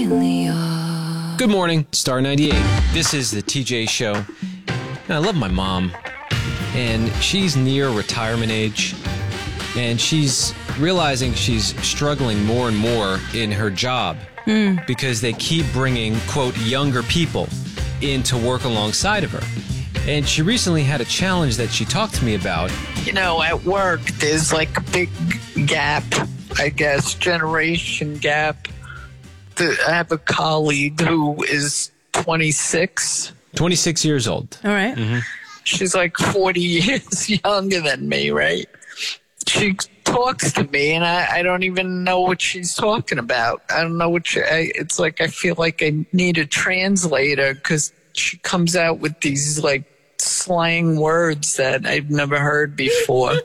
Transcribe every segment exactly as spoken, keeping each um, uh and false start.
really are. Good morning, Star ninety-eight. This is the T J Show. And I love my mom. And she's near retirement age. And she's realizing she's struggling more and more in her job. Mm. Because they keep bringing, quote, younger people in to work alongside of her. And she recently had a challenge that she talked to me about. You know, at work, there's like a big gap, I guess, generation gap. The, I have a colleague who is twenty-six. twenty-six years old. All right. Mm-hmm. She's like forty years younger than me, right? She talks to me, and I, I don't even know what she's talking about. I don't know what she, I, it's like I feel like I need a translator because she comes out with these, like, slang words that I've never heard before.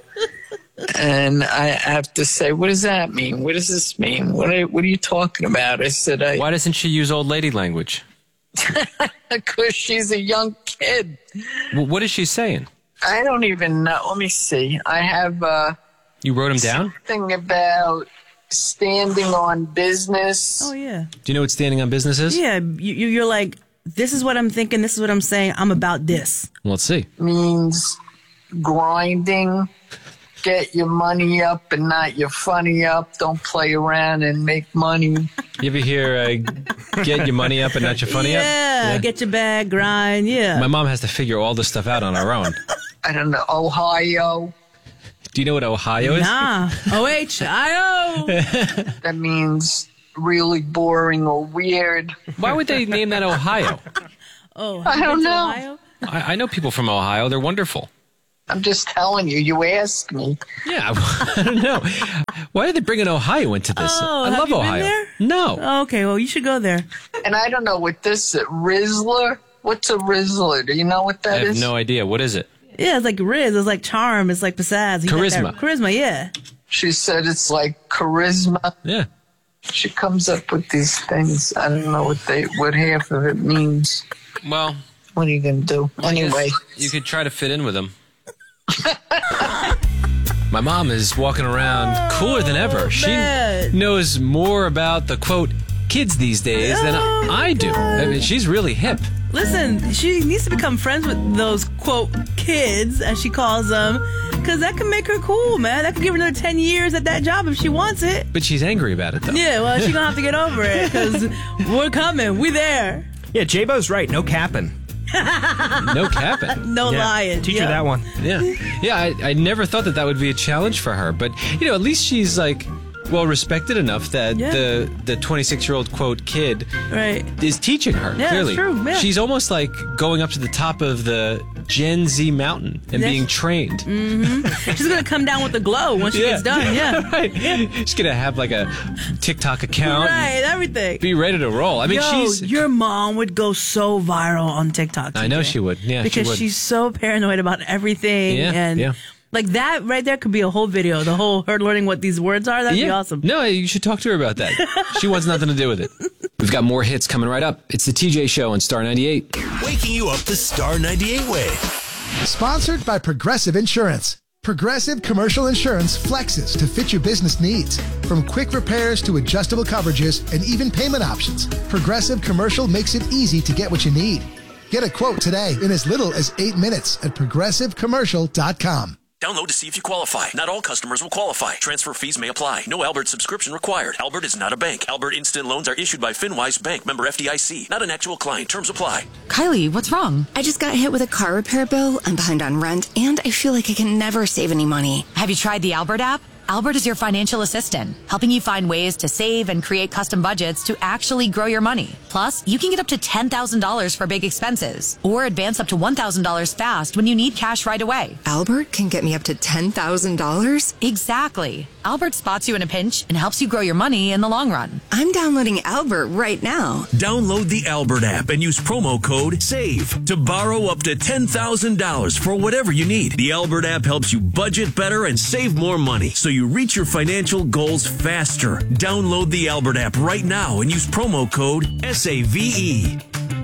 And I have to say, what does that mean? What does this mean? What are, what are you talking about? I said, I... Why doesn't she use old lady language? Because she's a young kid. Well, what is she saying? I don't even know. Let me see. I have... Uh, you wrote them down? Something about standing on business. Oh, yeah. Do you know what standing on business is? Yeah, you, you're like, this is what I'm thinking, this is what I'm saying, I'm about this. Well, let's see. Means grinding, get your money up and not your funny up. Don't play around and make money. You ever hear uh, get your money up and not your funny yeah, up? Yeah, get your bag, grind, yeah. My mom has to figure all this stuff out on her own. I don't know, Ohio. Do you know what Ohio is? Nah, O H I O. That means really boring or weird. Why would they name that Ohio? Oh, I don't know. Ohio? I, I know people from Ohio. They're wonderful. I'm just telling you. You asked me. Yeah, I don't know. Why did they bring in Ohio into this? Oh, I have love you Ohio. Been there? No. Oh, okay, well, you should go there. And I don't know what this is. Rizzler? What's a Rizzler? Do you know what that I have is? no idea. What is it? Yeah, it's like Riz. It's like charm. It's like pizzazz. You got Charisma. that- Charisma, yeah. She said it's like charisma. Yeah. She comes up with these things. I don't know what they, what half of it means. Well, what are you going to do? Anyway. You could try to fit in with them. My mom is walking around cooler than ever. She man. knows more about the, quote, kids these days than Oh, I do. I mean, she's really hip. Listen, she needs to become friends with those, quote, kids, as she calls them, because that can make her cool, man. That could give her another ten years at that job if she wants it. But she's angry about it, though. Yeah, well, she's going to have to get over it, because we're coming. We there. Yeah, J-Bo's right. No capping. No capping. No yeah. lying. Teach yep. her that one. Yeah. Yeah, I, I never thought that that would be a challenge for her. But, you know, at least she's, like, well respected enough that Yeah. the the twenty-six-year-old, quote, kid Right. is teaching her, Yeah, clearly. it's true, yeah. She's almost like going up to the top of the Gen Z mountain and Yes. being trained. Mm-hmm. She's going to come down with the glow once she gets done, yeah. Right. She's going to have, like, a TikTok account. Right, everything. Be ready to roll. I mean, Yo, she's... your mom would go so viral on TikTok. I know T J. she would. Yeah, because she would. she's so paranoid about everything. Yeah, and yeah. like that right there could be a whole video. The whole her learning what these words are. That'd yeah. be awesome. No, you should talk to her about that. She wants nothing to do with it. We've got more hits coming right up. It's the T J Show on Star ninety-eight. Waking you up the Star ninety-eight way. Sponsored by Progressive Insurance. Progressive Commercial Insurance flexes to fit your business needs. From quick repairs to adjustable coverages and even payment options, Progressive Commercial makes it easy to get what you need. Get a quote today in as little as eight minutes at progressive commercial dot com. Download to see if you qualify. Not all customers will qualify. Transfer fees may apply. No Albert subscription required. Albert is not a bank. Albert Instant Loans are issued by FinWise Bank, member F D I C. Not an actual client. Terms apply. Kylie, what's wrong? I just got hit with a car repair bill. I'm behind on rent, and I feel like I can never save any money. Have you tried the Albert app? Albert is your financial assistant, helping you find ways to save and create custom budgets to actually grow your money. Plus, you can get up to ten thousand dollars for big expenses or advance up to one thousand dollars fast when you need cash right away. Albert can get me up to ten thousand dollars? Exactly. Albert spots you in a pinch and helps you grow your money in the long run. I'm downloading Albert right now. Download the Albert app and use promo code SAVE to borrow up to ten thousand dollars for whatever you need. The Albert app helps you budget better and save more money so you reach your financial goals faster. Download the Albert app right now and use promo code S A V E.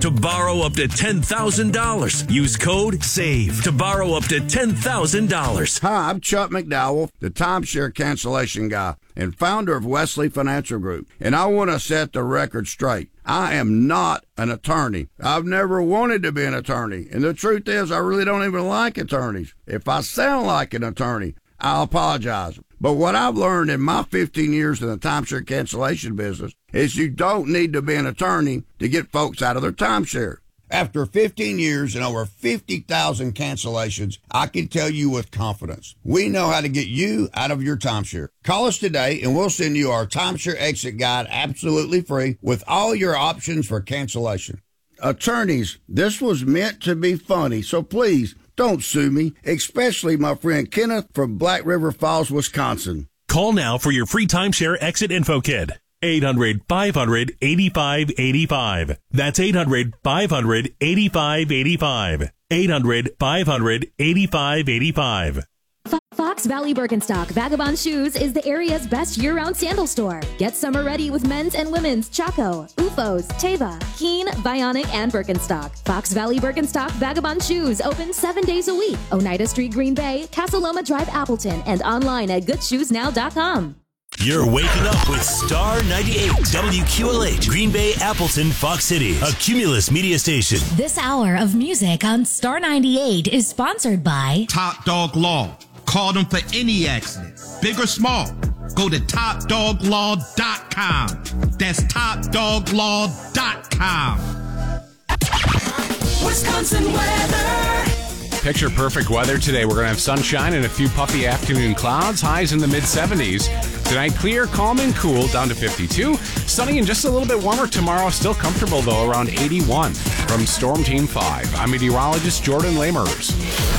to borrow up to ten thousand dollars. Use code SAVE to borrow up to ten thousand dollars. Hi, I'm Chuck McDowell, the timeshare cancellation guy and founder of Wesley Financial Group. And I want to set the record straight. I am not an attorney. I've never wanted to be an attorney. And the truth is, I really don't even like attorneys. If I sound like an attorney, I'll apologize. But what I've learned in my fifteen years in the timeshare cancellation business is you don't need to be an attorney to get folks out of their timeshare. After fifteen years and over fifty thousand cancellations, I can tell you with confidence, we know how to get you out of your timeshare. Call us today and we'll send you our timeshare exit guide absolutely free with all your options for cancellation. Attorneys, this was meant to be funny, so please don't sue me, especially my friend Kenneth from Black River Falls, Wisconsin. Call now for your free timeshare exit info kit. eight hundred, five hundred, eighty-five eighty-five. That's eight hundred, five hundred, eighty-five eighty-five. eight hundred, five hundred, eighty-five eighty-five. Fox Valley Birkenstock Vagabond Shoes is the area's best year-round sandal store. Get summer ready with men's and women's Chaco, U F Os, Teva, Keen, Bionic, and Birkenstock. Fox Valley Birkenstock Vagabond Shoes open seven days a week. Oneida Street, Green Bay, Casa Loma Drive, Appleton, and online at good shoes now dot com. You're waking up with Star ninety-eight, W Q L H, Green Bay, Appleton, Fox City, a Cumulus media station. This hour of music on Star ninety-eight is sponsored by Top Dog Law. Call them for any accident, big or small. Go to top dog law dot com. That's top dog law dot com. Wisconsin weather. Picture perfect weather today. We're going to have sunshine and a few puffy afternoon clouds. Highs in the mid seventies. Tonight, clear, calm, and cool, down to fifty-two. Sunny and just a little bit warmer tomorrow. Still comfortable, though, around eighty-one. From Storm Team five, I'm meteorologist Jordan Lamers.